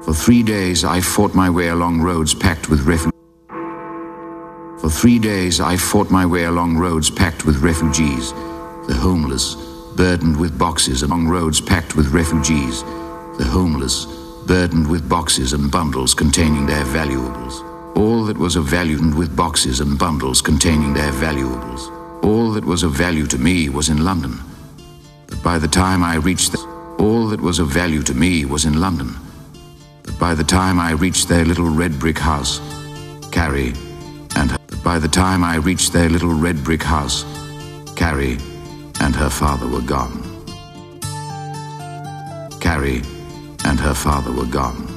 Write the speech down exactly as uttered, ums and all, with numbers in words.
For three days I fought my way along roads packed with refugees. For three days I fought my way along roads packed with refugees, the homeless, burdened with boxes along roads packed with refugees, the homeless, burdened with boxes and bundles containing their valuables. All that was of value and with boxes and bundles containing their valuables. All that was of value to me was in London. But by the time I reached the, all that was of value to me was in London. But by the time I reached their little red brick house, Carrie and her, but by the time I reached their little red brick house, Carrie and her father were gone. Carrie and her father were gone.